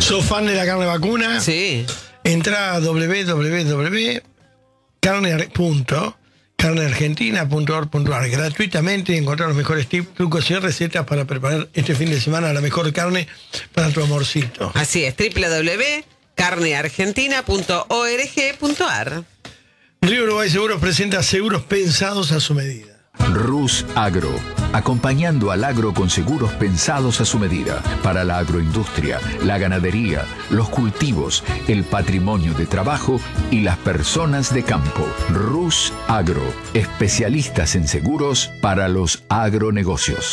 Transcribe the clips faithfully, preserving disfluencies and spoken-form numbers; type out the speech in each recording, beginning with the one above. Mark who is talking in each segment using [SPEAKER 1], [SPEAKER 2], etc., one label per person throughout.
[SPEAKER 1] ¿Sos fan de la carne vacuna?
[SPEAKER 2] Sí.
[SPEAKER 1] Entra a doble u doble u doble u punto carne argentina punto org punto a r gratuitamente y encontrar los mejores tips, trucos y recetas para preparar este fin de semana la mejor carne para tu amorcito.
[SPEAKER 2] Así es, doble u doble u doble u punto carne argentina punto org punto a r.
[SPEAKER 1] Río Uruguay Seguros presenta seguros pensados a su medida.
[SPEAKER 3] Rus Agro, acompañando al agro con seguros pensados a su medida, para la agroindustria, la ganadería, los cultivos, el patrimonio de trabajo y las personas de campo. Rus Agro, especialistas en seguros para los agronegocios.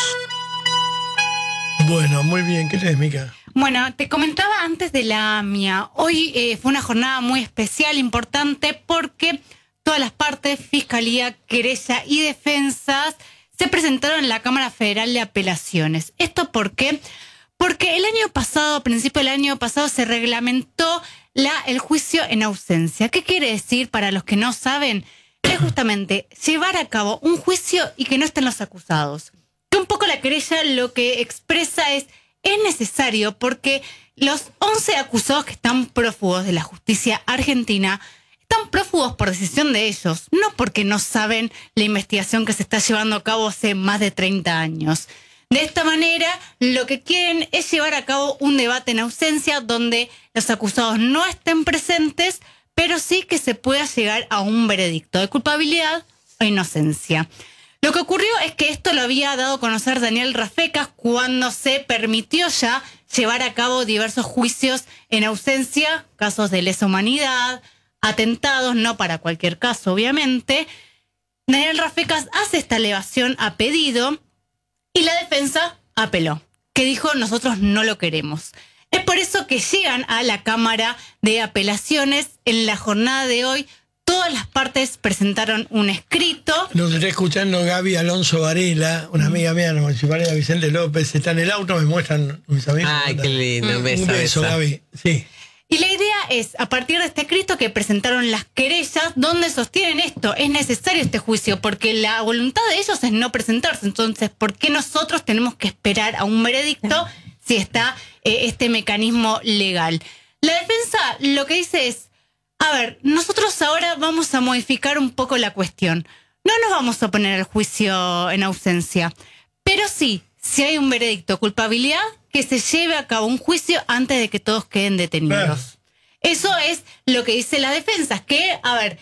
[SPEAKER 1] Bueno, muy bien, ¿qué tenés, Mica?
[SPEAKER 4] Bueno, te comentaba antes de la AMIA. Hoy eh, fue una jornada muy especial, importante, porque todas las partes, Fiscalía, Querella y Defensas, se presentaron en la Cámara Federal de Apelaciones. ¿Esto por qué? Porque el año pasado, a principio del año pasado, se reglamentó la, el juicio en ausencia. ¿Qué quiere decir, para los que no saben? Es justamente llevar a cabo un juicio y que no estén los acusados. Que un poco la querella lo que expresa es, es necesario porque los once acusados que están prófugos de la justicia argentina están prófugos por decisión de ellos, no porque no saben la investigación que se está llevando a cabo hace más de treinta años. De esta manera, lo que quieren es llevar a cabo un debate en ausencia donde los acusados no estén presentes, pero sí que se pueda llegar a un veredicto de culpabilidad o inocencia. Lo que ocurrió es que esto lo había dado a conocer Daniel Rafecas cuando se permitió ya llevar a cabo diversos juicios en ausencia, casos de lesa humanidad, atentados, no para cualquier caso, obviamente. Daniel Rafecas hace esta alegación a pedido y la defensa apeló, que dijo nosotros no lo queremos. Es por eso que llegan a la Cámara de Apelaciones en la jornada de hoy. Todas las partes presentaron un escrito.
[SPEAKER 1] Nos está escuchando Gaby Alonso Varela, una amiga mía, la municipalidad de Vicente López. Está en el auto, me muestran mis amigos.
[SPEAKER 2] Ay, qué lindo. Un beso,
[SPEAKER 1] un beso,
[SPEAKER 2] beso.
[SPEAKER 1] Gaby. Sí.
[SPEAKER 4] Y la idea es, a partir de este escrito que presentaron las querellas, donde sostienen esto, es necesario este juicio, porque la voluntad de ellos es no presentarse. Entonces, ¿por qué nosotros tenemos que esperar a un veredicto si está eh, este mecanismo legal? La defensa lo que dice es, a ver, nosotros ahora vamos a modificar un poco la cuestión. No nos vamos a poner al juicio en ausencia, pero sí, si hay un veredicto de culpabilidad, que se lleve a cabo un juicio antes de que todos queden detenidos. Claro. Eso es lo que dice la defensa, que, a ver,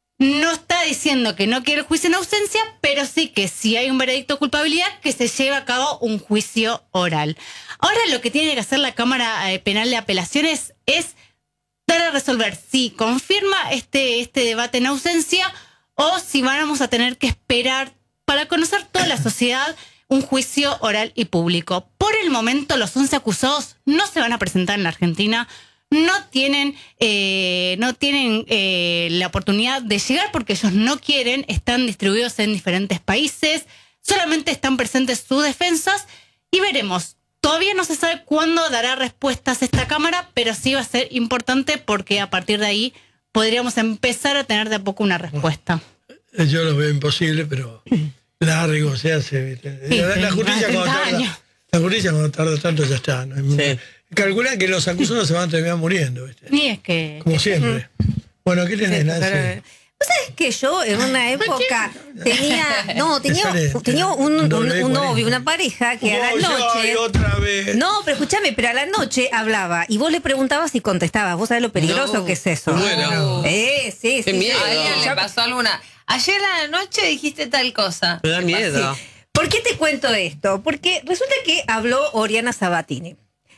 [SPEAKER 4] no está diciendo que no quiere el juicio en ausencia, pero sí que si hay un veredicto de culpabilidad, que se lleve a cabo un juicio oral. Ahora lo que tiene que hacer la Cámara Penal de Apelaciones es dar a resolver si confirma este, este debate en ausencia o si vamos a tener que esperar para conocer toda la sociedad un juicio oral y público. Por el momento, los once acusados no se van a presentar en la Argentina, no tienen, eh, no tienen eh, la oportunidad de llegar porque ellos no quieren, están distribuidos en diferentes países, solamente están presentes sus defensas y veremos. Todavía no se sabe cuándo dará respuestas esta Cámara, pero sí va a ser importante porque a partir de ahí podríamos empezar a tener de a poco una respuesta.
[SPEAKER 1] Yo lo veo imposible, pero largo se hace.
[SPEAKER 4] Sí,
[SPEAKER 1] la, la,
[SPEAKER 4] sí,
[SPEAKER 1] justicia cuando tarda, la justicia cuando tarda tanto ya está. ¿No? Sí. Calcula que los acusados se van a terminar muriendo. ¿Viste?
[SPEAKER 4] Y es que...
[SPEAKER 1] Como siempre. Bueno, ¿qué tenés,
[SPEAKER 5] sí,
[SPEAKER 1] Nancy?
[SPEAKER 5] Pero... ¿Vos sabés que yo en una época tenía no tenía, tenía un, un, un novio, una pareja que a la noche...
[SPEAKER 1] Otra vez.
[SPEAKER 5] No, pero escúchame, pero a la noche hablaba y vos le preguntabas y contestabas. ¿Vos sabés lo peligroso
[SPEAKER 2] no.
[SPEAKER 5] que es eso?
[SPEAKER 2] Bueno.
[SPEAKER 5] Eh, sí,
[SPEAKER 2] Qué
[SPEAKER 5] sí.
[SPEAKER 2] miedo.
[SPEAKER 6] ¿A alguien le pasó alguna? Ayer a la noche dijiste tal cosa.
[SPEAKER 2] Me da miedo.
[SPEAKER 5] Sí. ¿Por qué te cuento esto? Porque resulta que habló Oriana Sabatini.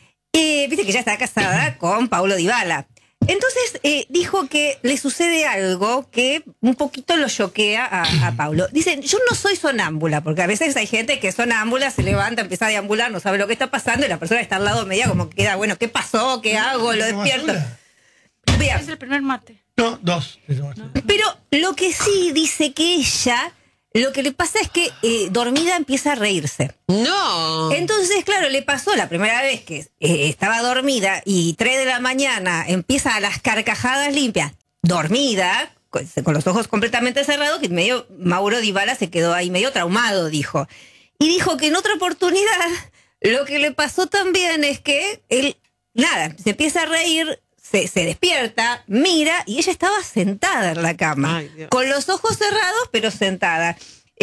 [SPEAKER 5] Eh, Viste que ya está casada con Paulo Dybala. Entonces eh, dijo que le sucede algo que un poquito lo choquea a, a Paulo. Dicen, yo no soy sonámbula, porque a veces hay gente que es sonámbula, se levanta, empieza a deambular, no sabe lo que está pasando y la persona está al lado media como que queda, bueno, ¿qué pasó? ¿Qué hago? Lo despierto.
[SPEAKER 4] Vean. Es el primer mate.
[SPEAKER 1] No, dos.
[SPEAKER 5] No. Pero lo que sí dice que ella... Lo que le pasa es que eh, dormida empieza a reírse.
[SPEAKER 2] No.
[SPEAKER 5] Entonces, claro, le pasó la primera vez que eh, estaba dormida y tres de la mañana empieza a las carcajadas limpias, dormida, con, con los ojos completamente cerrados, que medio Mauro Dybala se quedó ahí medio traumado, dijo. Y dijo que en otra oportunidad lo que le pasó también es que él nada, se empieza a reír, se, se despierta, mira, y ella estaba sentada en la cama,
[SPEAKER 2] Ay, Dios.
[SPEAKER 5] con los ojos cerrados, pero sentada.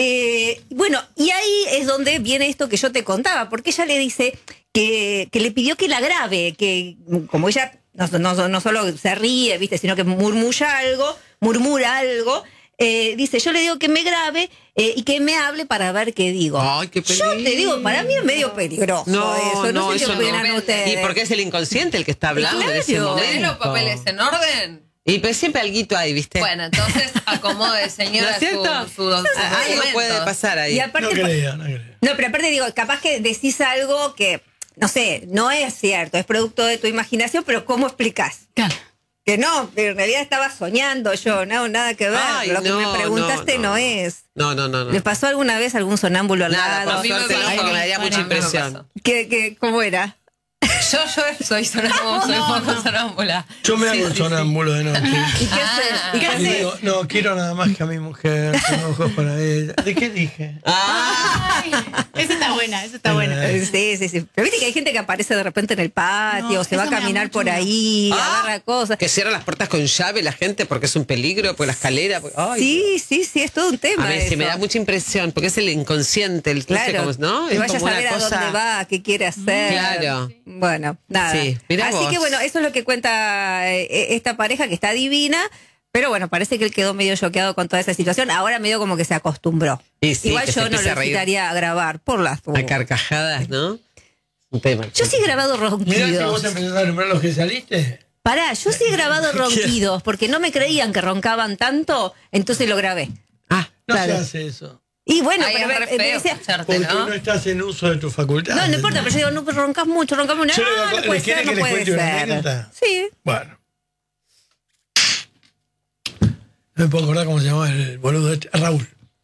[SPEAKER 5] Eh, bueno, y ahí es donde viene esto que yo te contaba, porque ella le dice que, que le pidió que la grabe, que como ella no, no, no solo se ríe, ¿viste?, sino que murmulla algo, murmura algo, eh, dice, yo le digo que me grabe eh, y que me hable para ver qué digo.
[SPEAKER 2] Ay, qué
[SPEAKER 5] Yo te
[SPEAKER 2] peligro.
[SPEAKER 5] digo, para mí es medio peligroso
[SPEAKER 2] No,
[SPEAKER 5] eso, no,
[SPEAKER 2] no,
[SPEAKER 5] sé
[SPEAKER 2] eso
[SPEAKER 5] qué opinan
[SPEAKER 6] no.
[SPEAKER 5] ustedes.
[SPEAKER 2] Y porque es el inconsciente el que está hablando en ese
[SPEAKER 5] Claro.
[SPEAKER 2] momento.
[SPEAKER 6] ¿Tenés los papeles en orden?
[SPEAKER 2] Y pues siempre alguito hay, ¿viste?
[SPEAKER 6] Bueno, entonces acomode, señora,
[SPEAKER 2] ¿No es cierto?
[SPEAKER 6] su, su, sus
[SPEAKER 2] Algo
[SPEAKER 6] documentos.
[SPEAKER 2] puede pasar ahí.
[SPEAKER 5] Y aparte,
[SPEAKER 1] No creo, no creo.
[SPEAKER 5] no, pero aparte digo, capaz que decís algo que, no sé, no es cierto, es producto de tu imaginación, pero ¿cómo explicás?
[SPEAKER 4] Claro.
[SPEAKER 5] Que no, que en realidad estaba soñando yo, no, nada que ver,
[SPEAKER 2] Ay,
[SPEAKER 5] lo que
[SPEAKER 2] no,
[SPEAKER 5] me preguntaste
[SPEAKER 2] no,
[SPEAKER 5] no,
[SPEAKER 2] no.
[SPEAKER 5] es.
[SPEAKER 2] No, no, no, no.
[SPEAKER 5] ¿Le pasó alguna vez a algún sonámbulo al
[SPEAKER 2] Nada,
[SPEAKER 5] lado?
[SPEAKER 2] por
[SPEAKER 6] A mí me
[SPEAKER 2] suerte,
[SPEAKER 6] pasó.
[SPEAKER 2] no, porque me daría
[SPEAKER 4] Ay,
[SPEAKER 2] mucha
[SPEAKER 4] a mí me
[SPEAKER 2] impresión.
[SPEAKER 6] pasó.
[SPEAKER 5] ¿Qué, qué, ¿Cómo era?
[SPEAKER 6] Yo, yo soy sonámbula, soy
[SPEAKER 4] No,
[SPEAKER 6] poco
[SPEAKER 4] no.
[SPEAKER 6] sonámbula.
[SPEAKER 1] Yo me hago
[SPEAKER 6] Sí,
[SPEAKER 1] el
[SPEAKER 6] sí,
[SPEAKER 1] sonámbulo de noche.
[SPEAKER 5] ¿Y qué
[SPEAKER 6] Ah,
[SPEAKER 5] haces? ¿Y qué
[SPEAKER 1] Y
[SPEAKER 5] haces?
[SPEAKER 1] digo, no, quiero nada más que a mi mujer, tengo ojos para ella. ¿De qué dije?
[SPEAKER 2] Ah,
[SPEAKER 4] Ay, esa está buena, esa está buena.
[SPEAKER 5] Eh, Sí, sí, sí. Pero viste que hay gente que aparece de repente en el patio,
[SPEAKER 4] No,
[SPEAKER 5] se va a
[SPEAKER 4] eso me da
[SPEAKER 5] caminar
[SPEAKER 4] mucho
[SPEAKER 5] por
[SPEAKER 4] miedo.
[SPEAKER 5] ahí,
[SPEAKER 2] Ah,
[SPEAKER 5] agarra cosas.
[SPEAKER 2] que cierra las puertas con llave la gente porque es un peligro, porque la escalera. porque- ay,
[SPEAKER 5] Sí, sí, sí, es todo un tema.
[SPEAKER 2] a mí sí
[SPEAKER 5] eso.
[SPEAKER 2] me da mucha impresión porque es el inconsciente, el no sé
[SPEAKER 5] Claro,
[SPEAKER 2] cómo es, ¿no?
[SPEAKER 5] que
[SPEAKER 2] Es
[SPEAKER 5] vaya a
[SPEAKER 2] como una
[SPEAKER 5] saber a
[SPEAKER 2] cosa-
[SPEAKER 5] dónde va, qué quiere hacer.
[SPEAKER 2] Claro.
[SPEAKER 5] Bueno, nada.
[SPEAKER 2] Sí, mirá
[SPEAKER 5] Así
[SPEAKER 2] vos.
[SPEAKER 5] que bueno, eso es lo que cuenta eh, esta pareja que está divina, pero bueno, parece que él quedó medio choqueado con toda esa situación. Ahora medio como que se acostumbró.
[SPEAKER 2] Y sí,
[SPEAKER 5] Igual
[SPEAKER 2] que se
[SPEAKER 5] yo no
[SPEAKER 2] empiece
[SPEAKER 5] lo
[SPEAKER 2] a reír.
[SPEAKER 5] invitaría a grabar por las
[SPEAKER 2] A carcajadas, ¿no? Un tema.
[SPEAKER 5] Yo sí he grabado
[SPEAKER 1] Mirá si vos
[SPEAKER 5] ronquidos.
[SPEAKER 1] empezás a nombrar los que saliste.
[SPEAKER 5] Pará, yo sí he grabado ronquidos, porque no me creían que roncaban tanto, entonces lo grabé.
[SPEAKER 2] Ah,
[SPEAKER 1] No
[SPEAKER 5] Claro.
[SPEAKER 1] se hace eso.
[SPEAKER 5] Y bueno,
[SPEAKER 6] Ay,
[SPEAKER 5] pero
[SPEAKER 6] es
[SPEAKER 5] me-
[SPEAKER 6] re
[SPEAKER 5] me
[SPEAKER 6] feo
[SPEAKER 5] decía,
[SPEAKER 6] escucharte,
[SPEAKER 1] Porque
[SPEAKER 6] ¿no?
[SPEAKER 1] no estás en uso de tu facultad.
[SPEAKER 5] no, no importa, pero yo digo, no, pero roncas mucho, roncas mucho.
[SPEAKER 1] Yo le
[SPEAKER 5] No,
[SPEAKER 1] voy a-
[SPEAKER 5] no
[SPEAKER 1] ¿le
[SPEAKER 5] puede
[SPEAKER 1] quiere
[SPEAKER 5] ser, no
[SPEAKER 1] que les
[SPEAKER 5] puede
[SPEAKER 1] cuente una
[SPEAKER 5] ser.
[SPEAKER 1] anécdota?
[SPEAKER 5] Sí.
[SPEAKER 1] Bueno. No me puedo acordar cómo se llamaba el boludo este. Raúl.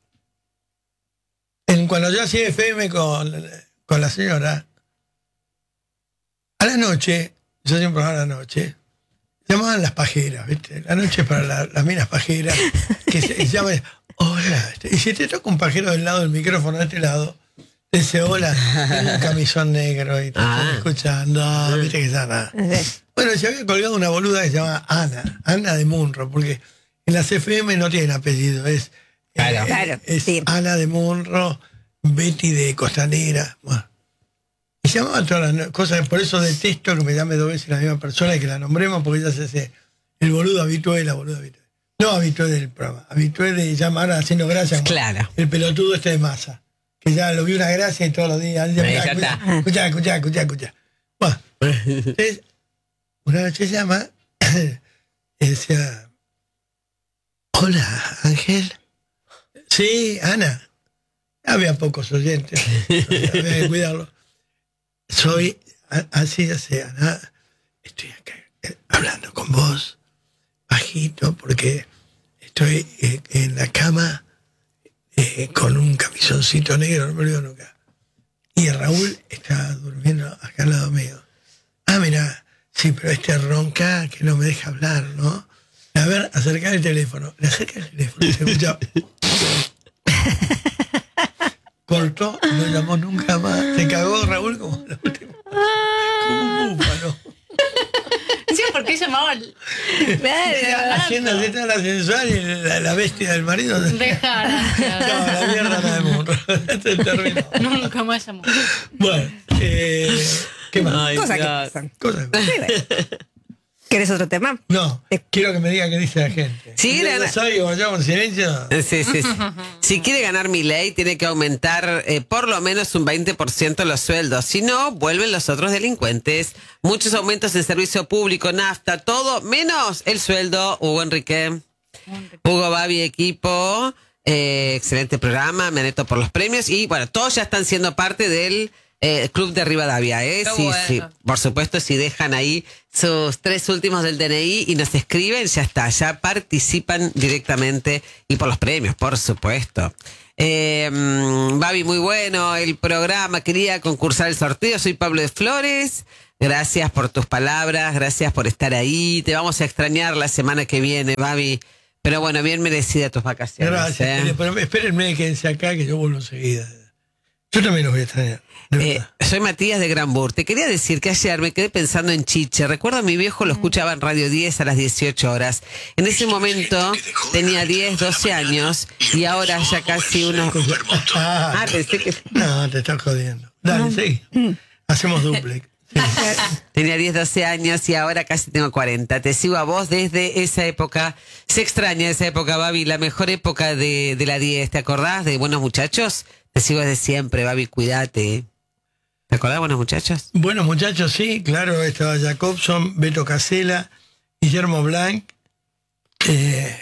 [SPEAKER 1] En, cuando yo hacía F M con, con la señora, a la noche, yo hacía un programa a la noche, llamaban las pajeras, ¿viste? La noche es para la- las minas pajeras, que se, se llaman, hola, y si te toca un pajero del lado del micrófono, de este lado, te dice, hola, tengo un camisón negro y te
[SPEAKER 2] Ah.
[SPEAKER 1] están escuchando, viste que ya nada. Bueno, se había colgado una boluda que se llama Ana, Ana de Munro, porque en las F M no tienen apellido, es,
[SPEAKER 2] Claro.
[SPEAKER 1] eh,
[SPEAKER 5] Claro,
[SPEAKER 1] es
[SPEAKER 5] sí.
[SPEAKER 1] Ana de Munro, Betty de Costanera. Bueno. Y se llamaba todas las no- cosas, por eso detesto que me llame dos veces la misma persona y que la nombremos, porque ella se hace el boludo habitué, la boluda habitué. No habitué del programa, habitué de llamar haciendo gracia. como
[SPEAKER 2] Claro.
[SPEAKER 1] El pelotudo este de masa, que ya lo vi una gracia y todos los días.
[SPEAKER 2] Ahí ya está.
[SPEAKER 1] Escucha, escucha, escucha, escucha. Bueno, entonces, una noche llama y decía, hola, Ángel. Sí, Ana. Había pocos oyentes, había que cuidarlo. Soy, a- así ya sea, Ana, estoy acá eh, hablando con vos, bajito, porque estoy eh, en la cama eh, con un camisoncito negro, no me olvido nunca. Y Raúl está durmiendo acá al lado mío. Ah, mira, sí, pero este ronca que no me deja hablar, ¿no? A ver, acercar el teléfono. Le acerca el teléfono y se escucha. Cortó, no llamó nunca más. Se cagó Raúl como la última. Como un búfalo.
[SPEAKER 4] Sí, porque llamaba al-
[SPEAKER 1] Haciendo así toda la sensual y la, la bestia del marido. No,
[SPEAKER 4] Dejar.
[SPEAKER 1] la mierda no de mundo. Se terminó.
[SPEAKER 4] Nunca más llamó.
[SPEAKER 1] Bueno, eh, ¿qué más?
[SPEAKER 2] Ay,
[SPEAKER 5] Cosas que
[SPEAKER 2] Dios.
[SPEAKER 5] pasan.
[SPEAKER 1] Cosas.
[SPEAKER 5] Sí, bueno. ¿Querés otro tema?
[SPEAKER 1] No, quiero que me diga qué dice la gente.
[SPEAKER 2] Sí,
[SPEAKER 1] Si
[SPEAKER 2] la-
[SPEAKER 1] no sabe que vayamos en silencio.
[SPEAKER 2] Sí, sí, sí. Si quiere ganar mi ley, tiene que aumentar eh, por lo menos un veinte por ciento los sueldos. Si no, vuelven los otros delincuentes. Muchos aumentos en servicio público, nafta, todo menos el sueldo. Hugo Enrique, Hugo Babi, equipo. Eh, excelente programa, me aneto por los premios. Y bueno, todos ya están siendo parte del eh, Club de Rivadavia. ¿eh?
[SPEAKER 6] Qué
[SPEAKER 2] Sí,
[SPEAKER 6] bueno.
[SPEAKER 2] sí. Por supuesto, si dejan ahí sus tres últimos del D N I y nos escriben, ya está, ya participan directamente y por los premios, por supuesto. Eh, mm, Babi, muy bueno el programa, quería concursar el sorteo, soy Pablo de Flores, gracias por tus palabras, gracias por estar ahí, te vamos a extrañar la semana que viene, Babi, pero bueno, bien merecida tus vacaciones.
[SPEAKER 1] Gracias.
[SPEAKER 2] ¿eh?
[SPEAKER 1] Pero espérenme, quédense acá que yo vuelvo enseguida. Yo también los voy a extrañar. de
[SPEAKER 2] Eh,
[SPEAKER 1] verdad.
[SPEAKER 2] soy Matías de Granbur. Te quería decir que ayer me quedé pensando en Chiche. Recuerdo a mi viejo lo escuchaba en Radio diez a las dieciocho horas. En ese momento tenía diez, doce años y ahora ya casi unos...
[SPEAKER 1] Ah,
[SPEAKER 2] Ah, pensé que...
[SPEAKER 1] no, te estás jodiendo. Dale, sí. Hacemos duplex. Sí.
[SPEAKER 2] Tenía diez, doce años y ahora casi tengo cuarenta. Te sigo a vos desde esa época. Se extraña esa época, Babi, la mejor época de, de la diez. ¿Te acordás de Buenos Muchachos? Te sigo desde siempre, Babi, cuídate. ¿Te acordás de Buenos Muchachos?
[SPEAKER 1] Bueno, muchachos, sí, claro, estaba Jacobson, Beto Casella, Guillermo Blanc, eh,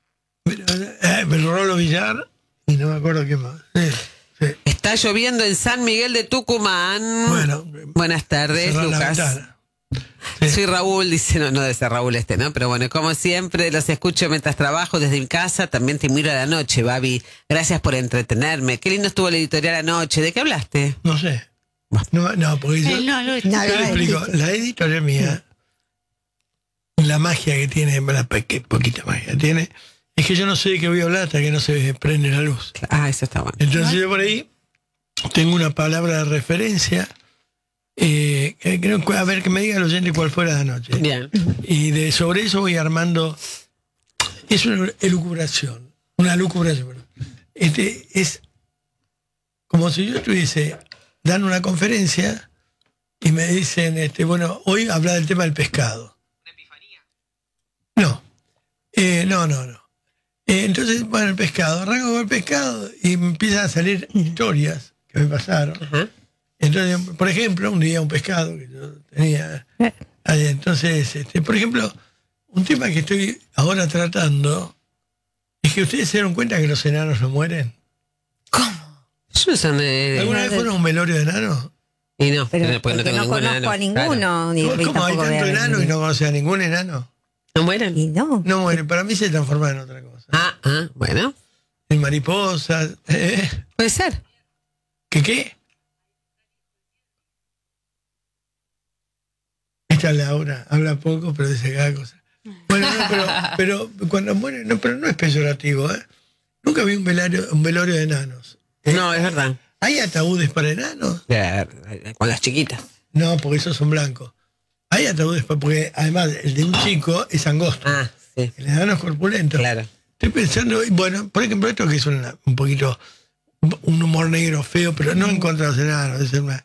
[SPEAKER 1] eh, Rolo Villar, y no me acuerdo qué más. Sí, sí.
[SPEAKER 2] Está lloviendo en San Miguel de Tucumán.
[SPEAKER 1] Bueno,
[SPEAKER 2] Buenas tardes,
[SPEAKER 1] cerrar la
[SPEAKER 2] Lucas.
[SPEAKER 1] ventana. Sí.
[SPEAKER 2] Soy Raúl, dice, no, no debe ser Raúl este, ¿no? Pero bueno, como siempre, los escucho mientras trabajo desde mi casa, también te miro a la noche, Babi. Gracias por entretenerme. Qué lindo estuvo el editorial anoche. ¿De qué hablaste?
[SPEAKER 1] No sé. No, no, porque yo,
[SPEAKER 4] Eh, no, lo-
[SPEAKER 1] yo
[SPEAKER 5] No,
[SPEAKER 1] le
[SPEAKER 5] no,
[SPEAKER 1] explico, la editorial mía, la magia que tiene, la pe- que poquita magia tiene, es que yo no sé de qué voy a hablar hasta que no se prende la luz.
[SPEAKER 2] Ah, eso está bueno.
[SPEAKER 1] Entonces yo por ahí tengo una palabra de referencia, eh, que creo que- a ver que me diga el oyente cuál fue la noche.
[SPEAKER 2] Bien.
[SPEAKER 1] Y de sobre eso voy armando, es una elucubración, una lucubración. perdón. Este es como si yo estuviese dando una conferencia y me dicen, este, bueno, hoy habla del tema del pescado. ¿Una epifanía? No, eh, no, no, no. Eh, entonces, bueno, el pescado, arranco con el pescado y me empiezan a salir historias que me pasaron.
[SPEAKER 2] Ajá.
[SPEAKER 1] Entonces, por ejemplo, un día un pescado que yo tenía. ahí, Entonces, este, por ejemplo, un tema que estoy ahora tratando es que ustedes se dieron cuenta que los enanos no mueren.
[SPEAKER 2] Yo eso me...
[SPEAKER 1] ¿Alguna vez fueron a un velorio de enanos?
[SPEAKER 2] Y no,
[SPEAKER 5] Pero
[SPEAKER 2] no, porque no
[SPEAKER 5] porque
[SPEAKER 2] tengo
[SPEAKER 5] no
[SPEAKER 2] ningún
[SPEAKER 5] conozco
[SPEAKER 2] enano.
[SPEAKER 5] a ninguno,
[SPEAKER 2] Claro.
[SPEAKER 5] ni
[SPEAKER 1] ¿Cómo,
[SPEAKER 5] ni
[SPEAKER 1] cómo hay
[SPEAKER 5] tampoco
[SPEAKER 1] tanto
[SPEAKER 5] veo-
[SPEAKER 1] enano y no conoce a ningún enano?
[SPEAKER 2] ¿No mueren?
[SPEAKER 5] Y no.
[SPEAKER 1] No mueren, para mí se transforman en otra cosa.
[SPEAKER 2] Ah, ah, bueno.
[SPEAKER 1] En mariposas. ¿eh?
[SPEAKER 2] Puede ser.
[SPEAKER 1] ¿Qué qué? Esta Laura habla poco, pero dice cada cosa. Bueno, no, pero, pero cuando mueren, no, pero no es peyorativo, ¿eh? Nunca vi un velorio, un velorio de enanos. ¿eh?
[SPEAKER 2] No, es verdad.
[SPEAKER 1] ¿Hay ataúdes para enanos?
[SPEAKER 2] Ya, con las chiquitas.
[SPEAKER 1] No, porque esos son blancos. Hay ataúdes para, porque además el de un chico es angosto.
[SPEAKER 2] Ah, sí.
[SPEAKER 1] El enano es corpulento.
[SPEAKER 2] Claro.
[SPEAKER 1] Estoy pensando, bueno, por ejemplo, esto que es una- un poquito un humor negro feo, pero no en contra de los enanos. Es una,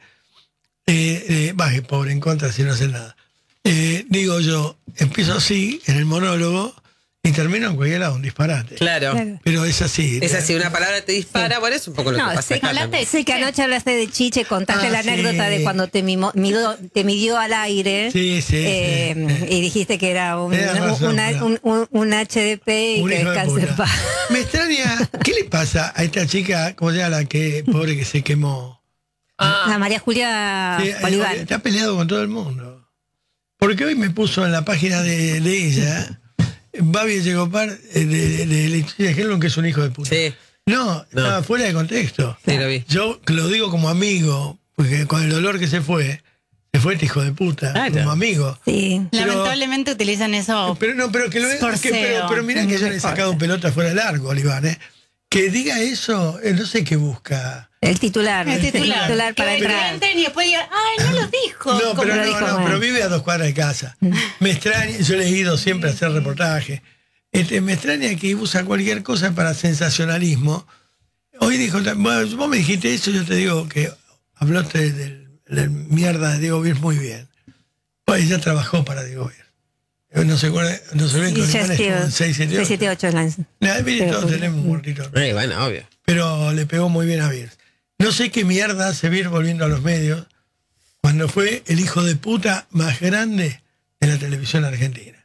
[SPEAKER 1] eh, eh, baje, pobre, en contra si no hace nada. Eh, digo yo, empiezo así en el monólogo y termino en cualquier lado, un disparate.
[SPEAKER 2] Claro.
[SPEAKER 5] Claro.
[SPEAKER 1] Pero es así.
[SPEAKER 2] Es así, una palabra te dispara, bueno, es un poco lo
[SPEAKER 5] No,
[SPEAKER 2] que pasa
[SPEAKER 5] sé,
[SPEAKER 2] acá
[SPEAKER 4] hablaste
[SPEAKER 2] también.
[SPEAKER 5] sé que anoche hablaste de Chiche, contaste
[SPEAKER 1] Ah,
[SPEAKER 5] la
[SPEAKER 1] sí.
[SPEAKER 5] anécdota de cuando te, mimó- midió, te midió al aire.
[SPEAKER 1] Sí, sí,
[SPEAKER 5] eh,
[SPEAKER 1] sí.
[SPEAKER 5] Y dijiste que era un,
[SPEAKER 1] Tenés razón,
[SPEAKER 5] una-
[SPEAKER 1] claro.
[SPEAKER 5] un, un- un H D P y
[SPEAKER 1] Un
[SPEAKER 5] que
[SPEAKER 1] hijo de
[SPEAKER 5] descanse en
[SPEAKER 1] puta.
[SPEAKER 5] paz.
[SPEAKER 1] Me extraña, ¿qué le pasa a esta chica, cómo se llama, la que, pobre que se quemó?
[SPEAKER 5] La María Julia
[SPEAKER 1] Sí,
[SPEAKER 5] Olivar.
[SPEAKER 1] está peleado con todo el mundo. Porque hoy me puso en la página de, de ella, Babi Yegopar, de, de, de Leticia Gelon, que es un hijo de puta.
[SPEAKER 2] Sí.
[SPEAKER 1] No,
[SPEAKER 2] No.
[SPEAKER 1] estaba fuera de contexto.
[SPEAKER 2] Sí, lo vi.
[SPEAKER 1] Yo lo digo como amigo, porque con el dolor que se fue, se fue este hijo de puta,
[SPEAKER 2] Claro.
[SPEAKER 1] como amigo.
[SPEAKER 5] Sí.
[SPEAKER 1] Pero-
[SPEAKER 4] Lamentablemente utilizan eso.
[SPEAKER 1] Pero no, pero que lo
[SPEAKER 4] Por
[SPEAKER 1] que, pero,
[SPEAKER 4] SEO.
[SPEAKER 1] pero mirá que yo le he sacado pelota fuera largo, Oliván, ¿eh? Que diga eso, eh, no sé qué busca.
[SPEAKER 5] El titular.
[SPEAKER 4] El titular.
[SPEAKER 5] para
[SPEAKER 4] que
[SPEAKER 5] entrar.
[SPEAKER 4] entren y después digan, ay, no lo dijo.
[SPEAKER 1] No,
[SPEAKER 4] Como
[SPEAKER 1] pero,
[SPEAKER 4] lo
[SPEAKER 1] no,
[SPEAKER 4] dijo.
[SPEAKER 1] no,
[SPEAKER 5] bueno.
[SPEAKER 1] pero vive a dos cuadras de casa. Me extraña, yo le he ido siempre a hacer reportaje. Este, me extraña que usa cualquier cosa para sensacionalismo. Hoy dijo, bueno, vos me dijiste eso, yo te digo que hablaste del, del mierda de Diego Bier muy bien. Pues ella trabajó para Diego Bier. No se acuerda, no se ven
[SPEAKER 5] Y
[SPEAKER 1] con
[SPEAKER 5] ya
[SPEAKER 1] animales como en seis, siete, ocho.
[SPEAKER 5] siete, ocho es la-
[SPEAKER 1] Nada, mire,
[SPEAKER 5] Pero-
[SPEAKER 1] todos tenemos un muertito.
[SPEAKER 2] Eh, bueno, obvio.
[SPEAKER 1] Pero le pegó muy bien a Bier. No sé qué mierda hace Bier volviendo a los medios cuando fue el hijo de puta más grande de la televisión argentina.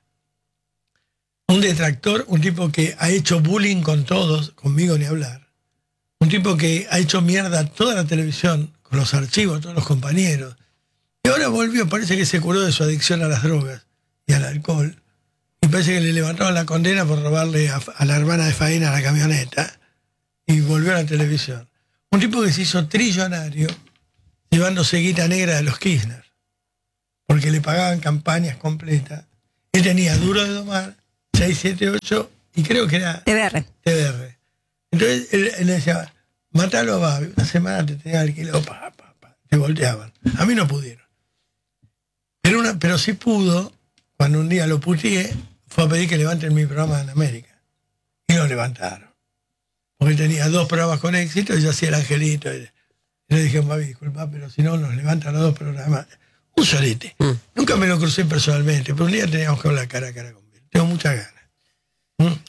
[SPEAKER 1] Un detractor, un tipo que ha hecho bullying con todos, conmigo ni hablar. Un tipo que ha hecho mierda a toda la televisión, con los archivos, todos los compañeros. Y ahora volvió, parece que se curó de su adicción a las drogas y al alcohol. Y parece que le levantaron la condena por robarle a, a la hermana de Faena la camioneta. Y volvió a la televisión. Un tipo que se hizo trillonario llevándose guita negra de los Kirchner. Porque le pagaban campañas completas. Él tenía Duro de Domar, seis, siete, ocho y creo que era
[SPEAKER 5] T V R.
[SPEAKER 1] T V R. Entonces él, él decía, matalo a Babi. Una semana te tenían alquilado, pa, pa, pa, te volteaban. A mí no pudieron. Pero, una, pero sí pudo, cuando un día lo puteé, fue a pedir que levanten mi programa en América. Y lo levantaron. Porque tenía dos programas con éxito y yo hacía el angelito. Y le dije, Babi, disculpa, pero si no nos levantan los dos programas. Un solete. Mm. Nunca me lo crucé personalmente, pero un día teníamos que hablar cara a cara con él. Tengo muchas ganas. ¿Mm?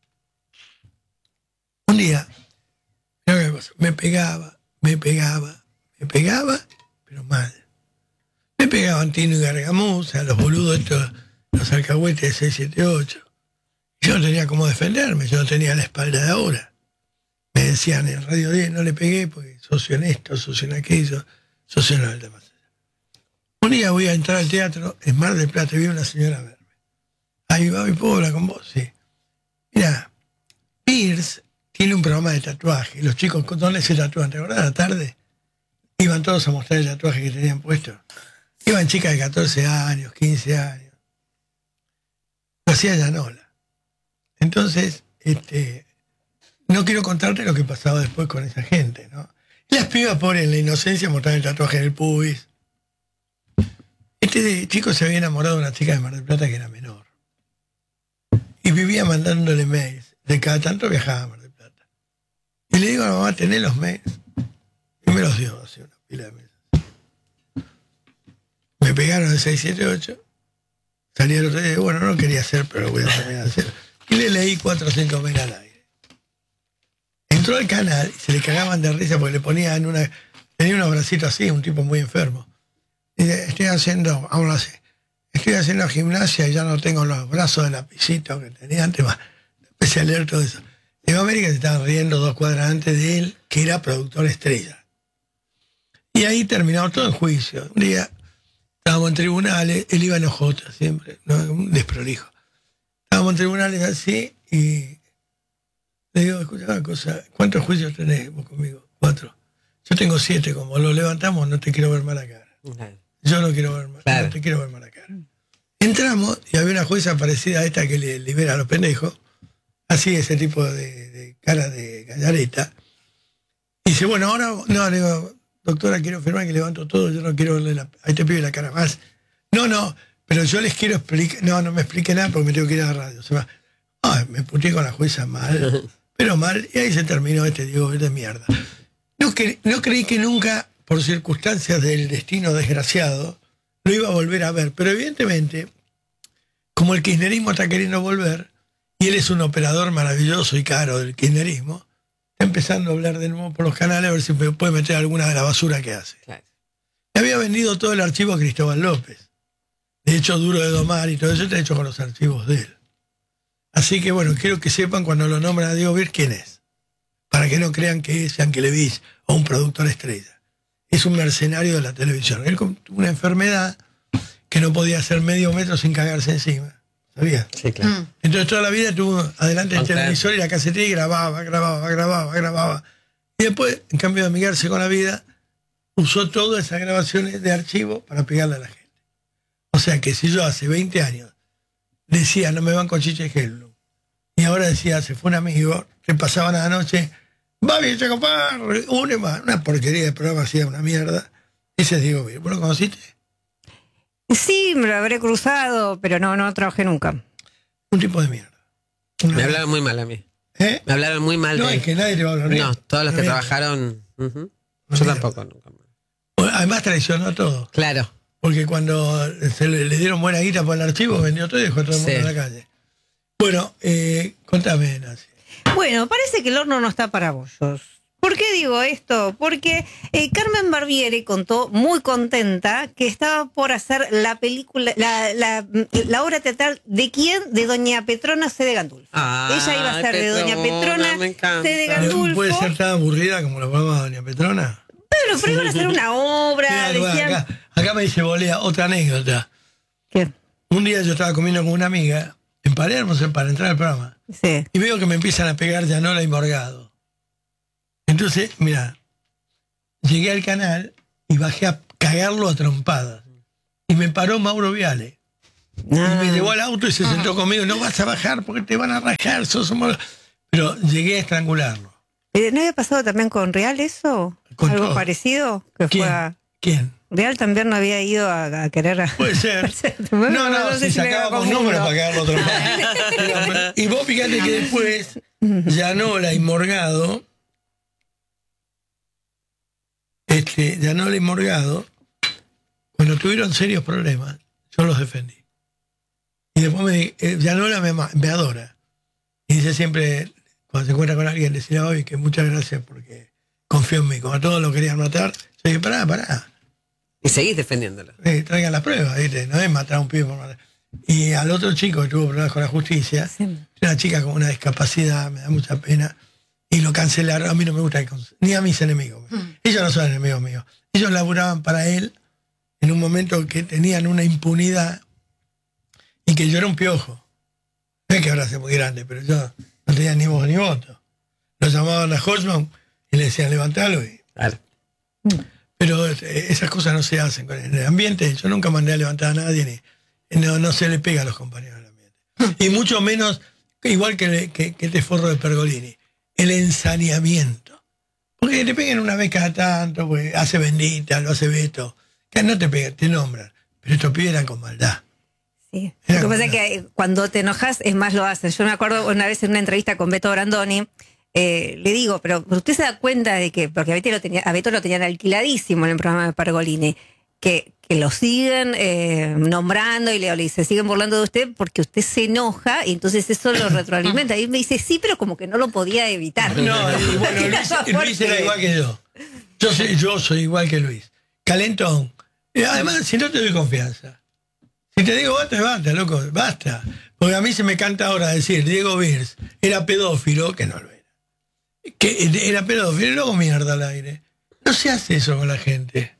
[SPEAKER 1] Un día, me pegaba, me pegaba, me pegaba, pero mal. Me pegaban Tino y Gargamusa, los boludos estos, los alcahuetes de seis siete ocho. Yo no tenía cómo defenderme, yo no tenía la espalda de ahora. Me decían en Radio diez, no le pegué porque sos honesto, sos en aquello, sos en el demás. Un día voy a entrar al teatro en Mar del Plata y vi a una señora a verme. Ahí va mi pobla con vos, sí. Mira, Pierce tiene un programa de tatuaje. Los chicos, ¿dónde se tatúan? ¿Te acordás? A la tarde iban todos a mostrar el tatuaje que tenían puesto. Iban chicas de catorce años, quince años. Lo hacía Llanola. Entonces, este, no quiero contarte lo que pasaba después con esa gente, ¿no? Las pibas por en la inocencia mostraban el tatuaje en el pubis. Este chico se había enamorado de una chica de Mar del Plata que era menor. Y vivía mandándole mails. De cada tanto viajaba a Mar del Plata. Y le digo a la mamá, ¿tenés los mails? Y me los dio, así una pila de mails. Me pegaron el seis siete ocho. Salí el otro día, bueno, no quería hacer, pero lo voy a terminar de hacer. Y le leí cuatro o cinco mails al aire. Entró al canal y se le cagaban de risa porque le ponían una... Tenía un abracito así, un tipo muy enfermo. Dice, estoy haciendo, vamos a hacer, estoy haciendo gimnasia y ya no tengo los brazos de lapicito que tenía antes, más. Empecé a leer todo eso. En América se estaban riendo dos cuadras antes de él, que era productor estrella. Y ahí terminó todo el juicio. Un día estábamos en tribunales, él iba en ojota siempre, ¿no? Un desprolijo. Estábamos en tribunales así y le digo, escucha una cosa, ¿cuántos juicios tenés vos conmigo? Cuatro. Yo tengo siete, como lo levantamos no te quiero ver mala cara. Okay. Yo no quiero ver, claro. No te quiero ver mala cara. Entramos y había una jueza parecida a esta que le libera a los pendejos, así ese tipo de, de cara de gallareta. Y dice, bueno, ahora, no, le digo, doctora, quiero firmar que levanto todo, yo no quiero verle la, ahí te pido la cara más. No, no, pero yo les quiero explicar, no, no me explique nada porque me tengo que ir a la radio. Se va, ah, me puteé con la jueza mal, pero mal, y ahí se terminó este Diego de mierda. No, que, no creí que nunca, por circunstancias del destino desgraciado, lo iba a volver a ver. Pero evidentemente, como el kirchnerismo está queriendo volver, y él es un operador maravilloso y caro del kirchnerismo, está empezando a hablar de nuevo por los canales a ver si me puede meter alguna de la basura que hace. Claro. Le había vendido todo el archivo a Cristóbal López. De hecho, Duro de Domar y todo eso está hecho con los archivos de él. Así que bueno, quiero que sepan cuando lo nombran a Diego Vir quién es. Para que no crean que es Yankelevich o un productor estrella. Es un mercenario de la televisión. Él tuvo una enfermedad que no podía hacer medio metro sin cagarse encima. ¿Sabías?
[SPEAKER 2] Sí, claro. Mm.
[SPEAKER 1] Entonces toda la vida tuvo adelante el okay. televisor y la casetera y grababa, grababa, grababa, grababa. Y después, en cambio de amigarse con la vida, usó todas esas grabaciones de archivo para pegarle a la gente. O sea que si yo hace veinte años decía, no me van con Chiche Helblum, y ahora decía, se fue un amigo, que pasaban a la noche, va bien, Chacopar, une más, una porquería de programa, hacía una mierda. Ese es Diego Vir. ¿Vos lo conociste?
[SPEAKER 5] Sí, me lo habré cruzado, pero no, no trabajé nunca.
[SPEAKER 1] Un tipo de mierda. Una
[SPEAKER 2] me hablaron muy mal a mí.
[SPEAKER 1] ¿Eh?
[SPEAKER 2] Me hablaron muy mal.
[SPEAKER 1] No,
[SPEAKER 2] de...
[SPEAKER 1] es que nadie te va a hablar bien.
[SPEAKER 2] No, todos los que
[SPEAKER 1] mierda.
[SPEAKER 2] trabajaron. Uh-huh.
[SPEAKER 1] Yo
[SPEAKER 2] mierda. Tampoco, nunca más.
[SPEAKER 1] Además traicionó todo.
[SPEAKER 2] Claro.
[SPEAKER 1] Porque cuando se le, le dieron buena guita por el archivo, vendió todo y dejó a todo el mundo sí. en la calle. Bueno, eh, contame, Nancy.
[SPEAKER 5] Bueno, parece que el horno no está para bollos. ¿Por qué digo esto? Porque eh, Carmen Barbieri contó muy contenta que estaba por hacer la película, la, la, la obra teatral ¿de quién? De Doña Petrona C. de Gandulfo.
[SPEAKER 2] Ah,
[SPEAKER 5] ella iba a ser
[SPEAKER 2] Petrona,
[SPEAKER 5] de Doña Petrona C. de
[SPEAKER 1] ¿No
[SPEAKER 5] Gandulfo.
[SPEAKER 1] puede ser tan aburrida como la programa de Doña Petrona?
[SPEAKER 5] Pero, pero iban a hacer una obra.
[SPEAKER 1] Mira,
[SPEAKER 5] decían...
[SPEAKER 1] acá, acá me dice Bolea, otra anécdota.
[SPEAKER 5] ¿Qué?
[SPEAKER 1] Un día yo estaba comiendo con una amiga en Palermo para entrar al programa.
[SPEAKER 5] Sí.
[SPEAKER 1] Y veo que me empiezan a pegar Llanola y Morgado. Entonces, mira, llegué al canal y bajé a cagarlo a trompadas. Y me paró Mauro Viale. Ah. Y me llevó al auto y se sentó conmigo. No vas a bajar porque te van a rajar. Sos un... Pero llegué a estrangularlo.
[SPEAKER 5] Eh, ¿No había pasado también con Real eso?
[SPEAKER 1] Con
[SPEAKER 5] ¿Algo
[SPEAKER 1] todo.
[SPEAKER 5] parecido? Que
[SPEAKER 1] ¿Quién?
[SPEAKER 5] fue a-
[SPEAKER 1] ¿Quién?
[SPEAKER 5] Real también no había ido a, a querer... A...
[SPEAKER 1] Puede ser. No, no,
[SPEAKER 5] No sé
[SPEAKER 1] si
[SPEAKER 5] si me
[SPEAKER 1] sacábamos
[SPEAKER 5] confundo.
[SPEAKER 1] números para quedarlo otro más. Y vos fíjate que después, Llanola y Morgado, este, Llanola y Morgado, cuando tuvieron serios problemas, yo los defendí. Y después me di- eh, Llanola me, ama- me adora. Y dice siempre, cuando se encuentra con alguien, decirle hoy que muchas gracias porque confió en mí. Como a todos lo querían matar, yo dije, pará, pará.
[SPEAKER 2] Y seguís defendiéndolo.
[SPEAKER 1] Eh, traigan las pruebas, ¿viste? No es matar a un pibe por matar. Y al otro chico que tuvo problemas con la justicia,
[SPEAKER 5] Sí.
[SPEAKER 1] una chica con una discapacidad, me da mucha pena, y lo cancelaron. A mí no me gusta, que cons- ni a mis enemigos. Ellos no son enemigos míos. Ellos laburaban para él en un momento que tenían una impunidad y que yo era un piojo. No es que ahora sea muy grande, pero yo no tenía ni voz ni voto. Lo llamaban a Horseman y le decían levantalo y...
[SPEAKER 2] Claro.
[SPEAKER 1] Pero eh, esas cosas no se hacen. En el ambiente yo nunca mandé a levantar a nadie, ni no, no se le pega a los compañeros del ambiente. Y mucho menos, igual que, le- que, que este forro de Pergolini, el ensaneamiento. Porque te pegan una vez cada tanto, pues, hace bendita, lo hace Beto. Que no te pegan, te nombran. Pero estos pibes eran con maldad.
[SPEAKER 5] Sí.
[SPEAKER 1] Era
[SPEAKER 5] Lo que pasa
[SPEAKER 1] como
[SPEAKER 5] es que eh, cuando te enojas es más lo hacen. Yo me acuerdo una vez en una entrevista con Beto Brandoni, eh, le digo, pero usted se da cuenta de que, porque a Beto lo, tenía, a Beto lo tenían alquiladísimo en el programa de Pergolini, que, que lo siguen eh, nombrando y le, le se siguen burlando de usted porque usted se enoja y entonces eso lo retroalimenta. Y me dice, sí, pero como que no lo podía evitar.
[SPEAKER 1] No, y bueno, Luis, Luis era igual que yo. Yo soy, yo soy igual que Luis. Calentón. Y además, si no te doy confianza. Si te digo basta, basta, loco, basta. Porque a mí se me canta ahora decir, Diego Virs era pedófilo, que no lo era. Que era pedófilo y luego mierda al aire. No se hace eso con la gente.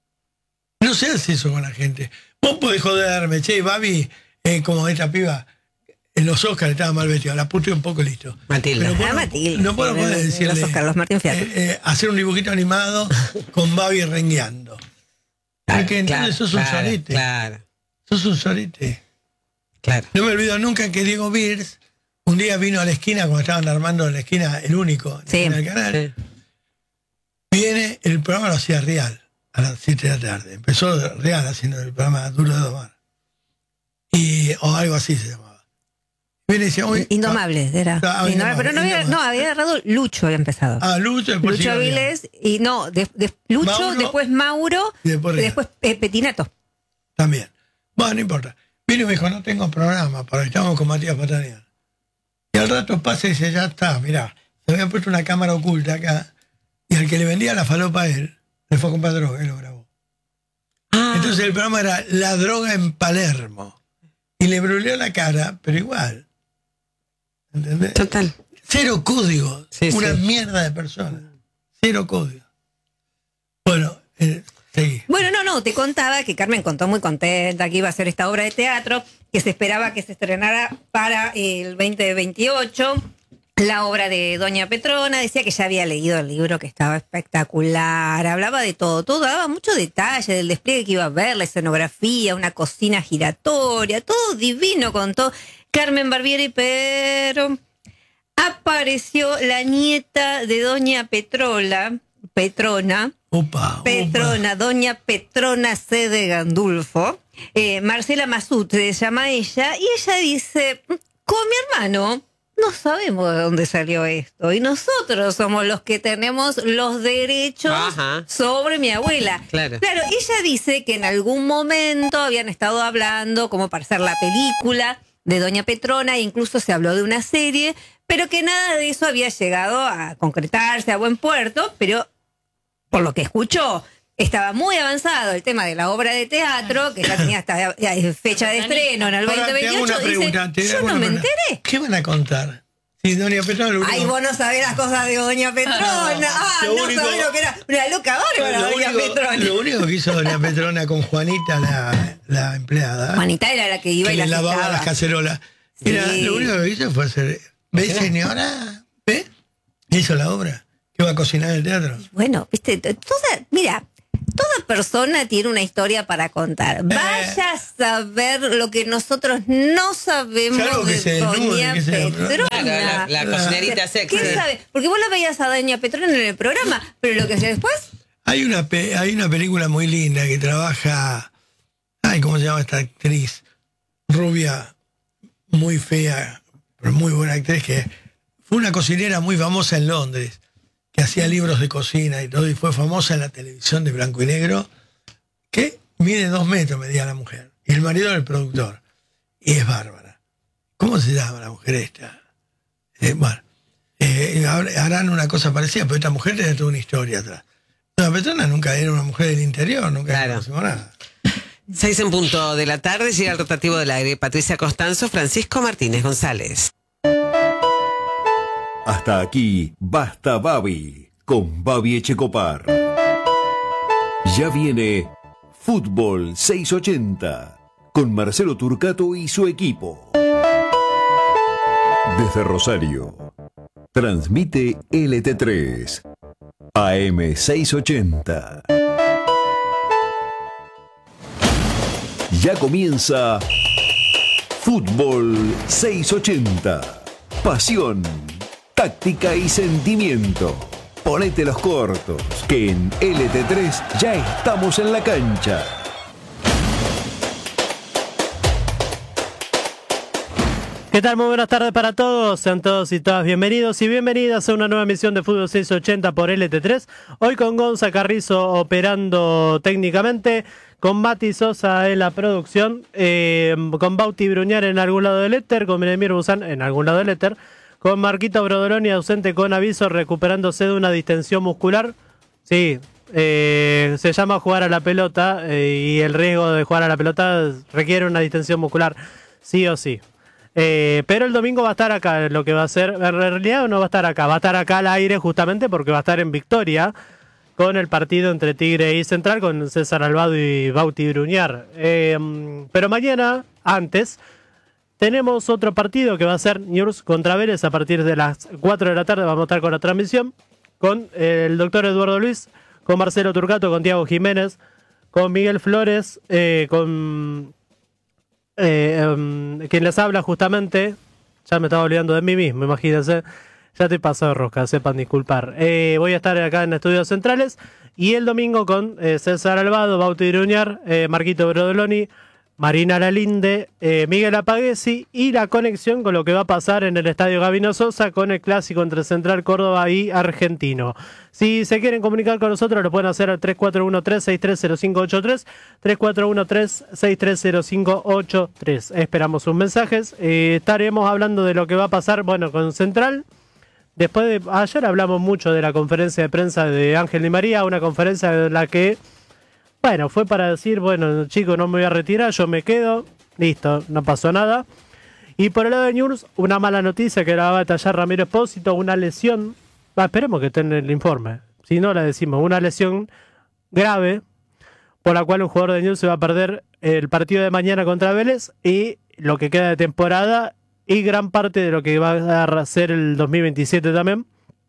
[SPEAKER 1] No se hace eso con la gente. Vos podés joderme, che, Babi, eh, como esta piba, en los Oscars estaba mal vestida, la puteé un poco, listo.
[SPEAKER 2] Matilda.
[SPEAKER 1] Pero vos
[SPEAKER 5] Ah,
[SPEAKER 1] no-
[SPEAKER 5] Matilda,
[SPEAKER 1] no puedo
[SPEAKER 5] sí,
[SPEAKER 1] poder
[SPEAKER 5] de- de
[SPEAKER 1] decirle.
[SPEAKER 5] los Oscars, los Martín Fierro.
[SPEAKER 1] eh, eh, hacer un dibujito animado con Babi rengueando. Porque entonces sos un
[SPEAKER 2] claro,
[SPEAKER 1] sorete.
[SPEAKER 2] Claro,
[SPEAKER 1] Sos un sorete.
[SPEAKER 2] claro.
[SPEAKER 1] No me olvido nunca que Diego Virs un día vino a la esquina, cuando estaban armando en la esquina, el único,
[SPEAKER 5] Sí.
[SPEAKER 1] en el canal.
[SPEAKER 2] Sí.
[SPEAKER 1] Viene, el programa lo hacía Real a las siete de la tarde. Empezó Real haciendo el programa Duro de Domar. Y, o algo así se llamaba. Viene y decía, hoy.
[SPEAKER 5] Indomables, era.
[SPEAKER 1] Ah,
[SPEAKER 5] Indomable,
[SPEAKER 1] Indomable,
[SPEAKER 5] pero no había,
[SPEAKER 1] Indomable.
[SPEAKER 5] no, había agarrado Lucho, había empezado.
[SPEAKER 1] Ah, Lucho, después
[SPEAKER 5] Lucho
[SPEAKER 1] siguió Real.
[SPEAKER 5] Avilés, y no, de- de- Lucho,
[SPEAKER 1] Mauro,
[SPEAKER 5] después Mauro,
[SPEAKER 1] y después
[SPEAKER 5] y
[SPEAKER 1] Real.
[SPEAKER 5] después eh, Petinato.
[SPEAKER 1] También. Bueno, no importa. Vino y me dijo, no tengo programa, para que estamos con Matías Patanian. Y al rato pasa y dice, ya está, mirá, se había puesto una cámara oculta acá, y al que le vendía la falopa a él, le fue a comprar droga, él lo grabó. Entonces el programa era La droga en Palermo. Y le bruleó la cara, pero igual. ¿Entendés?
[SPEAKER 2] Total.
[SPEAKER 1] Cero código.
[SPEAKER 2] Sí,
[SPEAKER 1] una
[SPEAKER 2] sí.
[SPEAKER 1] mierda de persona. Cero código. Bueno, eh, seguí.
[SPEAKER 5] Bueno, no, no, te contaba que Carmen contó muy contenta que iba a hacer esta obra de teatro, que se esperaba que se estrenara para el veinte veintiocho. La obra de Doña Petrona, decía que ya había leído el libro, que estaba espectacular, hablaba de todo, todo, daba mucho detalle del despliegue que iba a ver, la escenografía, una cocina giratoria, todo divino contó Carmen Barbieri, pero apareció la nieta de Doña Petrola, Petrona,
[SPEAKER 1] Opa,
[SPEAKER 5] Petrona, Doña Petrona C. de Gandulfo, eh, Marcela Masut se llama ella, y ella dice, con mi hermano no sabemos de dónde salió esto, y nosotros somos los que tenemos los derechos
[SPEAKER 2] Ajá.
[SPEAKER 5] sobre mi abuela.
[SPEAKER 2] Claro.
[SPEAKER 5] Claro, ella dice que en algún momento habían estado hablando como para hacer la película de Doña Petrona, e incluso se habló de una serie, pero que nada de eso había llegado a concretarse a buen puerto, pero por lo que escuchó, estaba muy avanzado el tema de la obra de teatro, que ya tenía hasta ya, fecha de estreno en el
[SPEAKER 1] Ahora
[SPEAKER 5] veinte
[SPEAKER 1] te hago
[SPEAKER 5] veintiocho.
[SPEAKER 1] una pregunta,
[SPEAKER 5] Dice,
[SPEAKER 1] te
[SPEAKER 5] yo
[SPEAKER 1] hago
[SPEAKER 5] no
[SPEAKER 1] una
[SPEAKER 5] me
[SPEAKER 1] pregunta.
[SPEAKER 5] enteré.
[SPEAKER 1] ¿Qué van a contar? Si Doña Petrona lo único-
[SPEAKER 5] Ay, vos no sabés las cosas de Doña Petrona. Ah,
[SPEAKER 1] Lo
[SPEAKER 5] no
[SPEAKER 1] único-
[SPEAKER 5] sabés lo que era una loca bárbara,
[SPEAKER 1] lo,
[SPEAKER 5] Doña
[SPEAKER 1] único,
[SPEAKER 5] Petrona.
[SPEAKER 1] lo único que hizo Doña Petrona con Juanita, la, la empleada,
[SPEAKER 5] Juanita era la que iba
[SPEAKER 1] que
[SPEAKER 5] y
[SPEAKER 1] le
[SPEAKER 5] la
[SPEAKER 1] lavaba
[SPEAKER 5] asestaba.
[SPEAKER 1] las cacerolas, era,
[SPEAKER 5] Sí.
[SPEAKER 1] lo único que hizo fue hacer, ¿ve señora? ¿Ve? Hizo la obra. ¿Qué va a cocinar en el teatro?
[SPEAKER 5] Bueno, viste, toda, mira, toda persona tiene una historia para contar. Vaya a saber lo que nosotros no sabemos
[SPEAKER 1] Claro que
[SPEAKER 5] de
[SPEAKER 1] se desnude,
[SPEAKER 5] Doña
[SPEAKER 1] que se-
[SPEAKER 5] Petrona.
[SPEAKER 2] Claro, la, la cocinerita sexy.
[SPEAKER 5] ¿Qué sabe? Porque vos la veías a Doña Petrona en el programa, pero lo que hacía después...
[SPEAKER 1] Hay una, pe- hay una película muy linda que trabaja, ay, ¿cómo se llama esta actriz? Rubia, muy fea, pero muy buena actriz, que fue una cocinera muy famosa en Londres, que hacía libros de cocina y todo, y fue famosa en la televisión de blanco y negro, que mide dos metros, medía la mujer, y el marido era el productor, y es bárbara. ¿Cómo se llama la mujer esta? Eh, bueno, eh, harán una cosa parecida, pero esta mujer tiene toda una historia atrás. La Petrona nunca era una mujer del interior, nunca
[SPEAKER 2] Claro.
[SPEAKER 1] conocimos nada.
[SPEAKER 2] Seis en punto de la tarde, llega el rotativo del aire. Patricia Costanzo, Francisco Martínez González.
[SPEAKER 7] Hasta aquí, Basta Babi, con Babi Echecopar. Ya viene Fútbol seiscientos ochenta, con Marcelo Turcato y su equipo. Desde Rosario, transmite L T tres, A M seiscientos ochenta. Ya comienza Fútbol seiscientos ochenta. Pasión, táctica y sentimiento. Ponete los cortos, que en L T tres ya estamos en la cancha.
[SPEAKER 8] ¿Qué tal? Muy buenas tardes para todos. Sean todos y todas bienvenidos y bienvenidas a una nueva emisión de Fútbol seiscientos ochenta por L T tres. Hoy con Gonza Carrizo operando técnicamente, con Mati Sosa en la producción, eh, con Bauti Bruñar en algún lado del éter, con Benemir Buzán en algún lado del éter, con Marquito Brodoloni ausente con aviso, recuperándose de una distensión muscular. Sí, eh, se llama jugar a la pelota eh, y el riesgo de jugar a la pelota requiere una distensión muscular, sí o sí. Eh, pero el domingo va a estar acá, lo que va a ser, en realidad no va a estar acá, va a estar acá al aire justamente porque va a estar en Victoria con el partido entre Tigre y Central, con César Albado y Bauti Bruñar. Eh, pero mañana, antes, tenemos otro partido que va a ser Newell's contra Vélez a partir de las cuatro de la tarde. Vamos a estar con la transmisión con el doctor Eduardo Luis, con Marcelo Turcato, con Tiago Jiménez, con Miguel Flores, eh, con eh, um, quien les habla justamente. Ya me estaba olvidando de mí mismo, imagínense. Ya te paso de rosca, sepan disculpar. Eh, voy a estar acá en Estudios Centrales y el domingo con eh, César Albado, Bauti Bruñar, eh, Marquito Brodoloni, Marina Lalinde, eh, Miguel Apaguesi y la conexión con lo que va a pasar en el Estadio Gabino Sosa con el clásico entre Central Córdoba y Argentino. Si se quieren comunicar con nosotros lo pueden hacer al tres cuatro uno tres seis tres cero cinco ocho tres, tres cuatro uno tres seis tres cero cinco ocho tres. Esperamos sus mensajes. Eh, estaremos hablando de lo que va a pasar, bueno, con Central. Después de ayer hablamos mucho de la conferencia de prensa de Ángel Di María, una conferencia en la que, bueno, fue para decir, bueno, chicos, no me voy a retirar, yo me quedo, listo, no pasó nada. Y por el lado de Newell's, una mala noticia que la va a detallar Ramiro Espósito, una lesión, bah, esperemos que esté en el informe, si no la decimos, una lesión grave, por la cual un jugador de Newell's se va a perder el partido de mañana contra Vélez y lo que queda de temporada y gran parte de lo que va a ser el dos mil veintisiete también.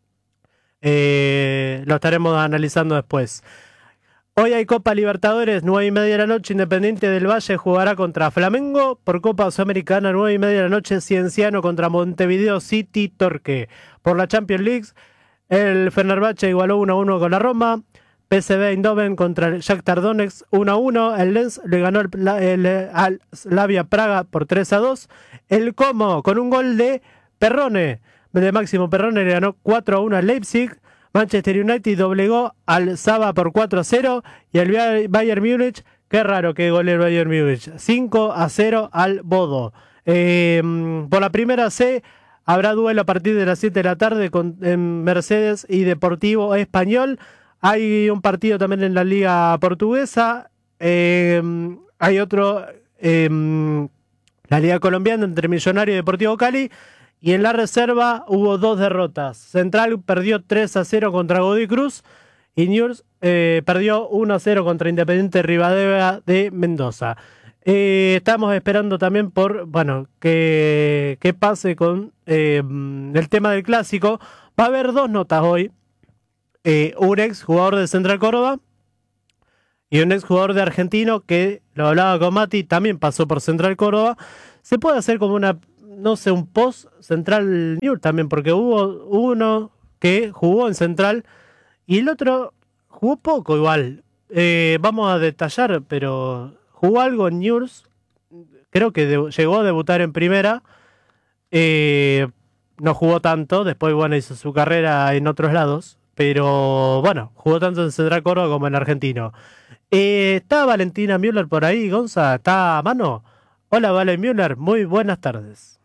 [SPEAKER 8] Eh, lo estaremos analizando después. Hoy hay Copa Libertadores, nueve y media de la noche, Independiente del Valle jugará contra Flamengo. Por Copa Sudamericana, nueve y media de la noche, Cienciano contra Montevideo City Torque. Por la Champions League, el Fenerbahce igualó uno a uno con la Roma. P S V Eindhoven contra el Shakhtar Donetsk uno a uno. El Lens le ganó el, el, el, al Slavia Praga por tres a dos. El Como con un gol de Perrone, de Máximo Perrone, le ganó cuatro a uno al Leipzig. Manchester United doblegó al Saba por cuatro a cero. Y el Bayern Múnich, qué raro que goleó el Bayern Múnich, cinco a cero al Bodo. Eh, por la primera C habrá duelo a partir de las siete de la tarde con en Mercedes y Deportivo Español. Hay un partido también en la Liga Portuguesa. Eh, hay otro, eh, la Liga Colombiana entre Millonario y Deportivo Cali. Y en la reserva hubo dos derrotas. Central perdió tres a cero contra Godoy Cruz. Y Newell's eh, perdió uno a cero contra Independiente Rivadavia de Mendoza. Eh, estamos esperando también por, bueno, que, que pase con eh, el tema del clásico. Va a haber dos notas hoy. Eh, un ex jugador de Central Córdoba y un exjugador de Argentino que, lo hablaba con Mati, también pasó por Central Córdoba. Se puede hacer como una, no sé, un post Central Newell's también, porque hubo uno que jugó en Central y el otro jugó poco igual. Eh, vamos a detallar, pero jugó algo en Newell's. Creo que de, llegó a debutar en primera. Eh, no jugó tanto, después bueno hizo su carrera en otros lados, pero bueno, jugó tanto en Central Córdoba como en Argentino. Eh, ¿Está Valentina Müller por ahí, Gonza? ¿Está a mano? Hola, Vale Müller, muy buenas tardes.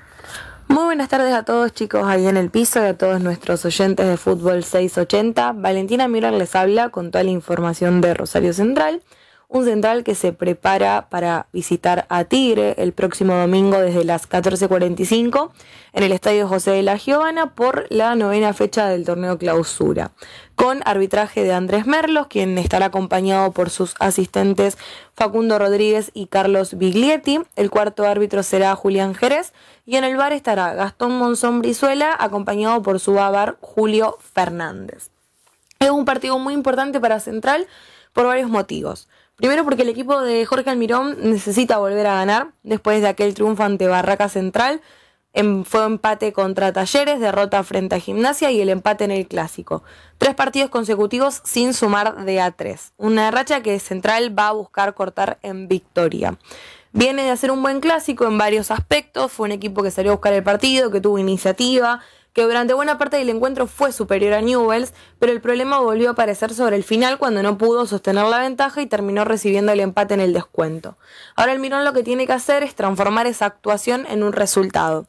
[SPEAKER 9] Muy buenas tardes a todos, chicos, ahí en el piso y a todos nuestros oyentes de Fútbol seiscientos ochenta. Valentina Müller les habla con toda la información de Rosario Central. Un Central que se prepara para visitar a Tigre el próximo domingo desde las catorce cuarenta y cinco en el Estadio José de la Giovana por la novena fecha del torneo Clausura, con arbitraje de Andrés Merlos, quien estará acompañado por sus asistentes Facundo Rodríguez y Carlos Biglietti. El cuarto árbitro será Julián Jerez y en el V A R estará Gastón Monzón Brizuela, acompañado por su V A R Julio Fernández. Es un partido muy importante para Central por varios motivos. Primero porque el equipo de Jorge Almirón necesita volver a ganar después de aquel triunfo ante Barraca Central. En, fue empate contra Talleres, derrota frente a Gimnasia y el empate en el Clásico. Tres partidos consecutivos sin sumar de a tres. Una racha que Central va a buscar cortar en victoria. Viene de hacer un buen Clásico en varios aspectos. Fue un equipo que salió a buscar el partido, que tuvo iniciativa, que durante buena parte del encuentro fue superior a Newell's, pero el problema volvió a aparecer sobre el final cuando no pudo sostener la ventaja y terminó recibiendo el empate en el descuento. Ahora el Mirón lo que tiene que hacer es transformar esa actuación en un resultado.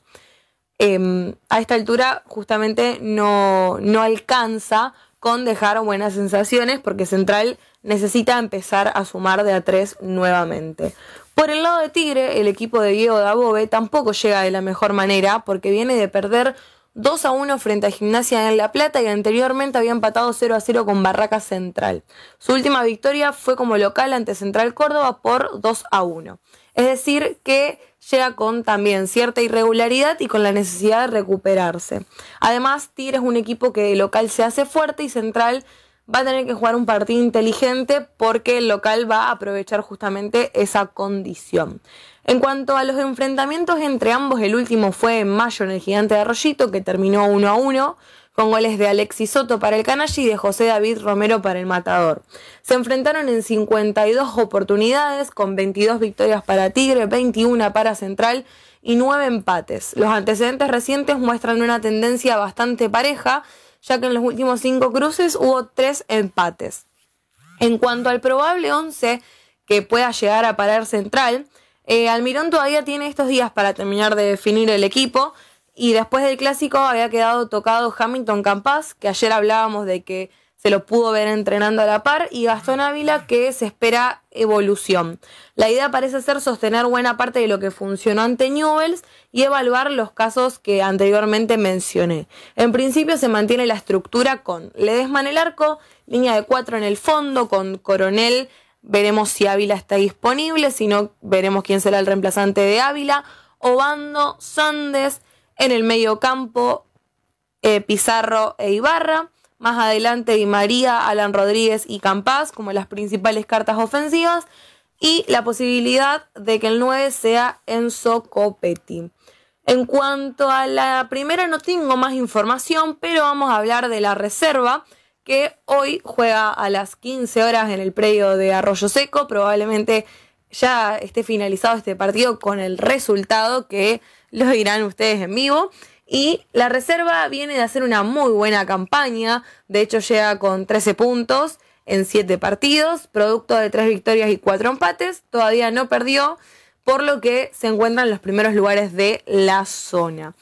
[SPEAKER 9] Eh, a esta altura justamente no, no alcanza con dejar buenas sensaciones porque Central necesita empezar a sumar de a tres nuevamente. Por el lado de Tigre, el equipo de Diego Dabove tampoco llega de la mejor manera porque viene de perder dos a uno frente a Gimnasia en La Plata y anteriormente había empatado cero a cero con Barraca Central. Su última victoria fue como local ante Central Córdoba por dos a uno. Es decir, que llega con también cierta irregularidad y con la necesidad de recuperarse. Además, Tigre es un equipo que de local se hace fuerte y Central va a tener que jugar un partido inteligente porque el local va a aprovechar justamente esa condición. En cuanto a los enfrentamientos entre ambos, el último fue en mayo en el Gigante de Arroyito, que terminó uno a uno, con goles de Alexis Soto para el Canalla y de José David Romero para el Matador. Se enfrentaron en cincuenta y dos oportunidades, con veintidós victorias para Tigre, veintiuna para Central y nueve empates. Los antecedentes recientes muestran una tendencia bastante pareja, ya que en los últimos cinco cruces hubo tres empates. En cuanto al probable once que pueda llegar a parar Central, Eh, Almirón todavía tiene estos días para terminar de definir el equipo y después del Clásico había quedado tocado Hamilton Campas, que ayer hablábamos de que se lo pudo ver entrenando a la par, y Gastón Ávila, que se espera evolución. La idea parece ser sostener buena parte de lo que funcionó ante Newell's y evaluar los casos que anteriormente mencioné. En principio se mantiene la estructura con Ledesma en el arco, línea de cuatro en el fondo, con Coronel. Veremos si Ávila está disponible, si no, veremos quién será el reemplazante de Ávila. Obando, Sandes, en el medio campo, eh, Pizarro e Ibarra. Más adelante Di María, Alan Rodríguez y Campas como las principales cartas ofensivas. Y la posibilidad de que el nueve sea Enzo Copetti. En cuanto a la primera no tengo más información, pero vamos a hablar de la reserva, que hoy juega a las quince horas en el predio de Arroyo Seco. Probablemente ya esté finalizado este partido con el resultado, que lo dirán ustedes en vivo. Y la reserva viene de hacer una muy buena campaña. De hecho, llega con trece puntos en siete partidos, producto de tres victorias y cuatro empates. Todavía no perdió, por lo que se encuentra en los primeros lugares de la zona.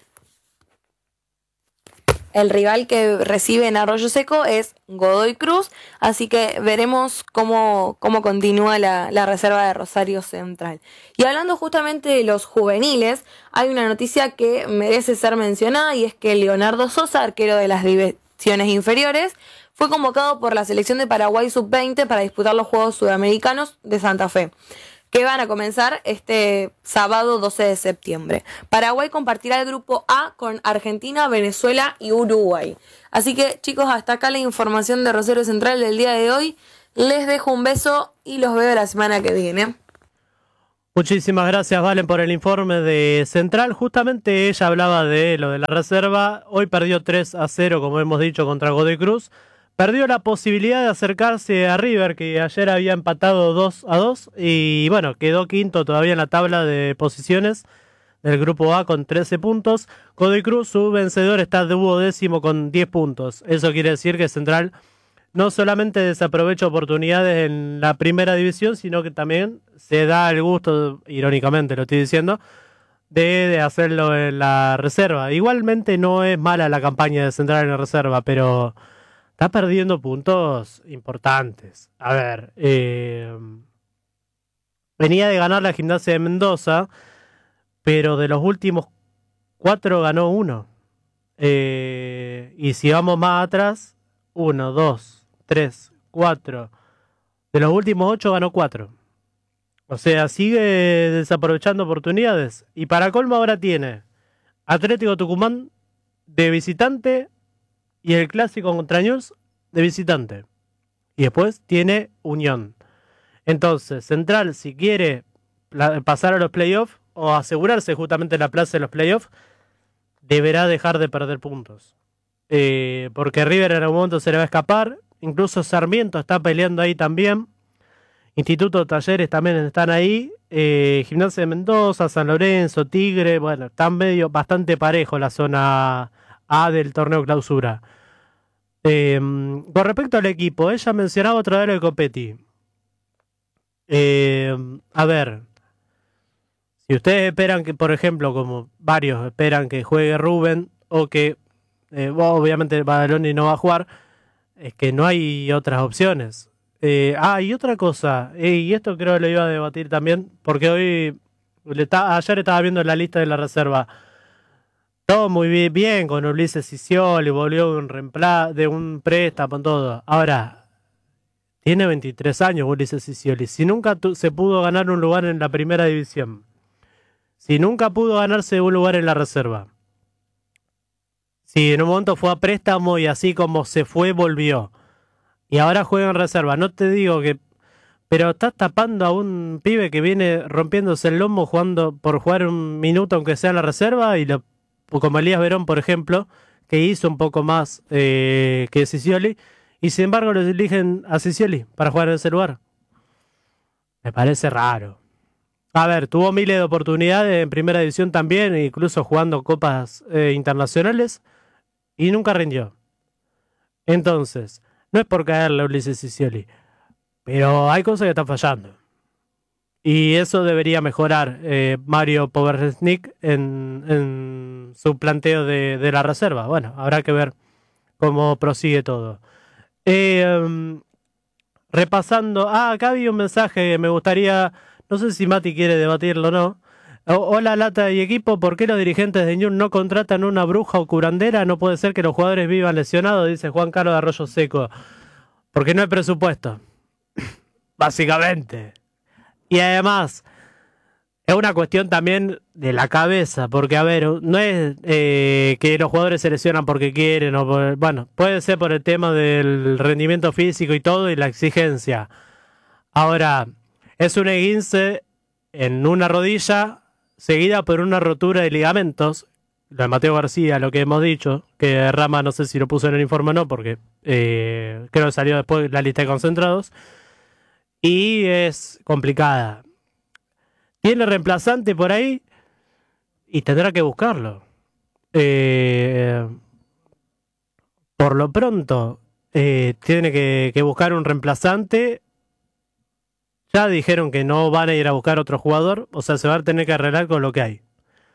[SPEAKER 9] El rival que recibe en Arroyo Seco es Godoy Cruz, así que veremos cómo, cómo continúa la, la reserva de Rosario Central. Y hablando justamente de los juveniles, hay una noticia que merece ser mencionada, y es que Leonardo Sosa, arquero de las divisiones inferiores, fue convocado por la selección de Paraguay sub veinte para disputar los Juegos Sudamericanos de Santa Fe, que van a comenzar este sábado doce de septiembre. Paraguay compartirá el grupo A con Argentina, Venezuela y Uruguay. Así que, chicos, hasta acá la información de Rosario Central del día de hoy. Les dejo un beso y los veo la semana que viene.
[SPEAKER 8] Muchísimas gracias, Valen, por el informe de Central. Justamente ella hablaba de lo de la reserva. Hoy perdió tres a cero, como hemos dicho, contra Godoy Cruz. Perdió la posibilidad de acercarse a River, que ayer había empatado dos a dos. Y bueno, quedó quinto todavía en la tabla de posiciones del grupo A con trece puntos. Godoy Cruz, su vencedor, está duodécimo con diez puntos. Eso quiere decir que Central no solamente desaprovecha oportunidades en la primera división, sino que también se da el gusto, irónicamente lo estoy diciendo, de, de hacerlo en la reserva. Igualmente no es mala la campaña de Central en la reserva, pero está perdiendo puntos importantes. A ver, eh, venía de ganar la Gimnasia de Mendoza, pero de los últimos cuatro ganó uno. Eh, y si vamos más atrás, uno, dos, tres, cuatro. De los últimos ocho ganó cuatro. O sea, sigue desaprovechando oportunidades. Y para colmo ahora tiene Atlético Tucumán de visitante y el clásico contra News de visitante. Y después tiene Unión. Entonces, Central, si quiere pasar a los playoffs o asegurarse justamente la plaza de los playoffs, deberá dejar de perder puntos. Eh, porque River en algún momento se le va a escapar. Incluso Sarmiento está peleando ahí también. Instituto Talleres también están ahí. Eh, Gimnasia de Mendoza, San Lorenzo, Tigre. Bueno, están medio bastante parejo la zona A del torneo clausura. Eh, con respecto al equipo, ella mencionaba otra vez lo de Copetti. Eh, a ver, si ustedes esperan que, por ejemplo, como varios esperan que juegue Rubén o que eh, obviamente Badaloni no va a jugar, es que no hay otras opciones. Eh, ah, y otra cosa, eh, y esto creo que lo iba a debatir también, porque hoy, le está, ayer estaba viendo la lista de la reserva. Todo muy bien, bien con Ulises Scioli, volvió de un, reempla, de un préstamo, todo. Ahora, tiene veintitrés años Ulises Scioli. Si nunca tu, se pudo ganar un lugar en la primera división, si nunca pudo ganarse un lugar en la reserva, si en un momento fue a préstamo y así como se fue, volvió. Y ahora juega en reserva. No te digo que... Pero estás tapando a un pibe que viene rompiéndose el lomo jugando por jugar un minuto aunque sea en la reserva. Y lo, como Elías Verón, por ejemplo, que hizo un poco más eh, que Scioli. Y sin embargo lo eligen a Scioli para jugar en ese lugar. Me parece raro. A ver, tuvo miles de oportunidades en primera división también, incluso jugando copas eh, internacionales. Y nunca rindió. Entonces, no es por caerle a Ulises Scioli, pero hay cosas que están fallando. Y eso debería mejorar eh, Mario Poversnik en, en su planteo de, de la reserva. Bueno, habrá que ver cómo prosigue todo. Eh, um, repasando. Ah, acá había un mensaje que me gustaría... No sé si Mati quiere debatirlo o no. Hola Lata y equipo, ¿por qué los dirigentes de Ñuble no contratan una bruja o curandera? No puede ser que los jugadores vivan lesionados, dice Juan Carlos de Arroyo Seco. Porque no hay presupuesto. Básicamente. Y además, es una cuestión también de la cabeza, porque a ver, no es eh, que los jugadores se lesionan porque quieren, o por, bueno, puede ser por el tema del rendimiento físico y todo, y la exigencia. Ahora, es un esguince en una rodilla seguida por una rotura de ligamentos, lo de Mateo García, lo que hemos dicho, que Rama no sé si lo puso en el informe o no, porque eh, creo que salió después la lista de concentrados, y es complicada. Tiene reemplazante por ahí y tendrá que buscarlo. Eh, por lo pronto, eh, tiene que, que buscar un reemplazante. Ya dijeron que no van a ir a buscar otro jugador, o sea, se va a tener que arreglar con lo que hay.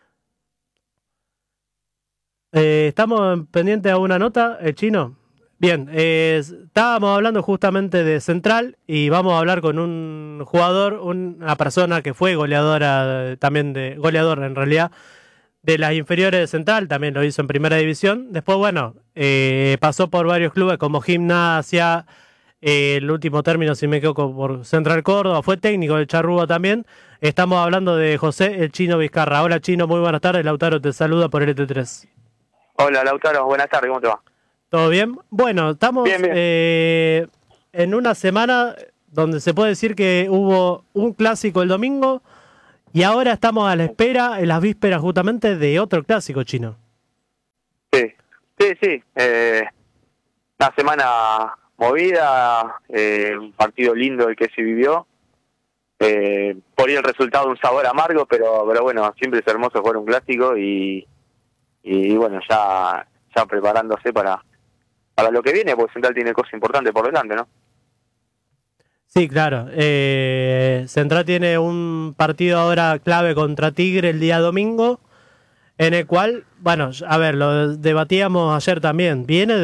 [SPEAKER 8] Eh, ¿Estamos pendientes a una nota, el chino? Bien, eh, estábamos hablando justamente de Central y vamos a hablar con un jugador, una persona que fue goleadora, también de goleador en realidad, de las inferiores de Central, también lo hizo en Primera División. Después, bueno, eh, pasó por varios clubes como Gimnasia, Eh, el último término, si me equivoco, por Central Córdoba, fue técnico del Charrúa también. Estamos hablando de José el Chino Vizcarra. Hola Chino, muy buenas tardes. Lautaro te saluda por L T tres.
[SPEAKER 10] Hola Lautaro, buenas tardes, ¿cómo te va?
[SPEAKER 8] ¿Todo bien? Bueno, estamos...
[SPEAKER 10] Bien, bien.
[SPEAKER 8] Eh, en una semana donde se puede decir que hubo un clásico el domingo y ahora estamos a la espera, en las vísperas justamente, de otro clásico, Chino.
[SPEAKER 10] Sí, sí, sí. Eh, una semana movida, eh, un partido lindo el que se vivió. Eh, por ahí el resultado un sabor amargo, pero pero bueno, siempre es hermoso jugar un clásico y, y bueno, ya ya preparándose para, para lo que viene, porque Central tiene cosas importantes por delante, ¿no?
[SPEAKER 8] Sí, claro. Eh, Central tiene un partido ahora clave contra Tigre el día domingo, en el cual, bueno, a ver, lo debatíamos ayer también, viene